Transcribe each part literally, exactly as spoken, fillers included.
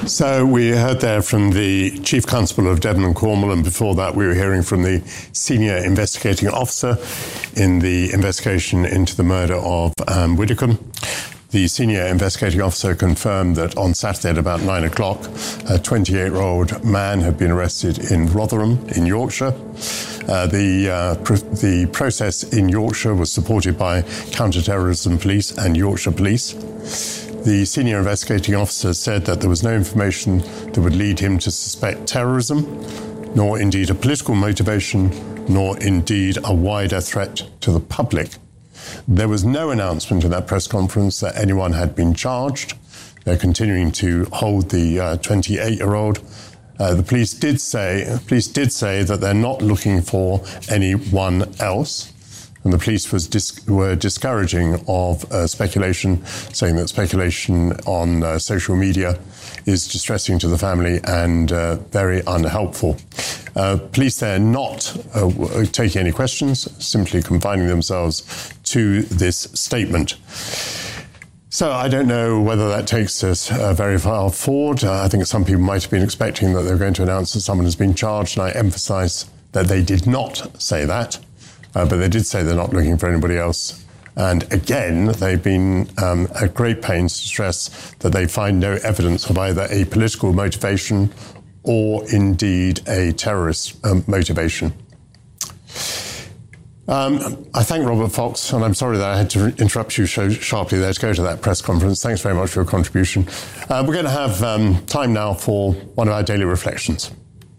So we heard there from the Chief Constable of Devon and Cornwall, and before that we were hearing from the Senior Investigating Officer in the investigation into the murder of Anne Widdecombe. The Senior Investigating Officer confirmed that on Saturday at about nine o'clock, a twenty-eight-year-old man had been arrested in Rotherham in Yorkshire. Uh, the, uh, pr- the process in Yorkshire was supported by counter-terrorism police and Yorkshire Police. The Senior Investigating Officer said that there was no information that would lead him to suspect terrorism, nor indeed a political motivation, nor indeed a wider threat to the public. There was no announcement in that press conference that anyone had been charged. They're continuing to hold the uh, twenty-eight-year-old. Uh, the police did say, police did say that they're not looking for anyone else. And the police was dis- were discouraging of uh, speculation, saying that speculation on uh, social media is distressing to the family and uh, very unhelpful. Uh, police there not uh, taking any questions, simply confining themselves to this statement. So I don't know whether that takes us uh, very far forward. Uh, I think some people might have been expecting that they were going to announce that someone has been charged, and I emphasise that they did not say that. Uh, but they did say they're not looking for anybody else. And again, they've been um, at great pains to stress that they find no evidence of either a political motivation or indeed a terrorist um, motivation. Um, I thank Robert Fox, and I'm sorry that I had to interrupt you so sharply there to go to that press conference. Thanks very much for your contribution. Uh, we're going to have um, time now for one of our daily reflections.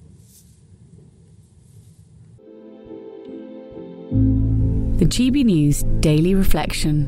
The G B News Daily Reflection.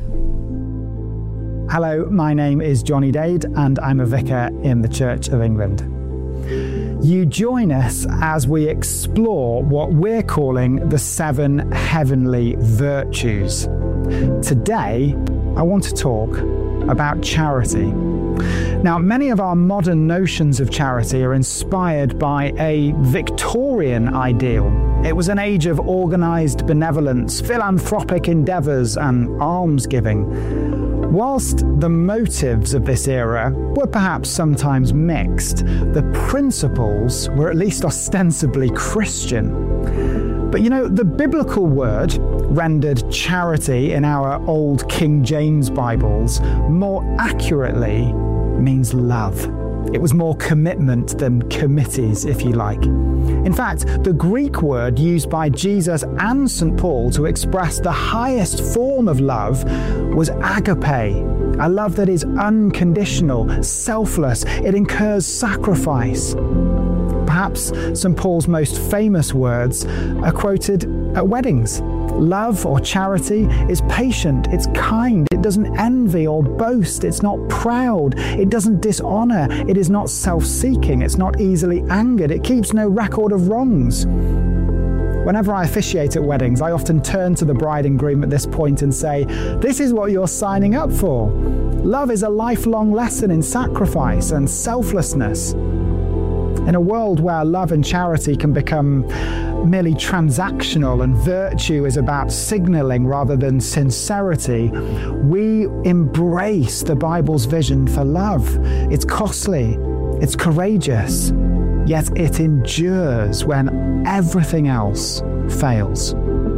Hello, my name is Johnny Dade and I'm a vicar in the Church of England. You join us as we explore what we're calling the seven heavenly virtues. Today, I want to talk about charity. Now, many of our modern notions of charity are inspired by a Victorian ideal. It was an age of organised benevolence, philanthropic endeavours and almsgiving. Whilst the motives of this era were perhaps sometimes mixed, the principles were at least ostensibly Christian. But you know, the biblical word, rendered charity in our old King James Bibles, more accurately means love. It was more commitment than committees, if you like. In fact, the Greek word used by Jesus and Saint Paul to express the highest form of love was agape, a love that is unconditional, selfless, it incurs sacrifice. Perhaps Saint Paul's most famous words are quoted at weddings. Love or charity is patient, it's kind, it doesn't envy or boast, it's not proud, it doesn't dishonour, it is not self-seeking, it's not easily angered, it keeps no record of wrongs. Whenever I officiate at weddings, I often turn to the bride and groom at this point and say, this is what you're signing up for. Love is a lifelong lesson in sacrifice and selflessness. In a world where love and charity can become merely transactional and virtue is about signalling rather than sincerity, we embrace the Bible's vision for love. It's costly, it's courageous, yet it endures when everything else fails.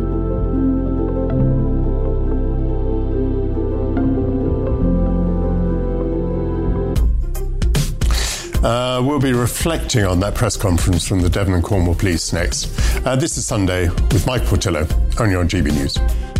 Uh, we'll be reflecting on that press conference from the Devon and Cornwall Police next. Uh, this is Sunday with Mike Portillo, only on G B News.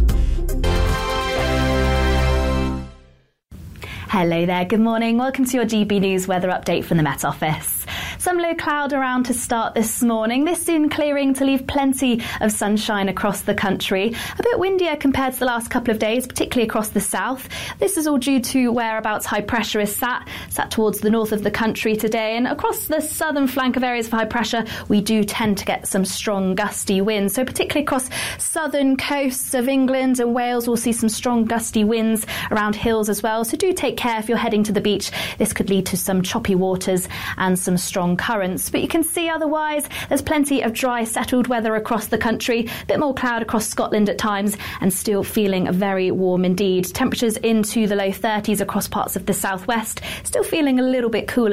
Hello there, good morning. Welcome to your G B News weather update from the Met Office. Some low cloud around to start this morning. This soon clearing to leave plenty of sunshine across the country. A bit windier compared to the last couple of days, particularly across the south. This is all due to whereabouts high pressure is sat, sat towards the north of the country today. And across the southern flank of areas of high pressure, we do tend to get some strong gusty winds. So particularly across southern coasts of England and Wales, we'll see some strong gusty winds around hills as well. So do take care if you're heading to the beach. This could lead to some choppy waters and some strong currents. But you can see otherwise there's plenty of dry, settled weather across the country. A bit more cloud across Scotland at times and still feeling very warm indeed. Temperatures into the low thirties across parts of the southwest. Still feeling a little bit cooler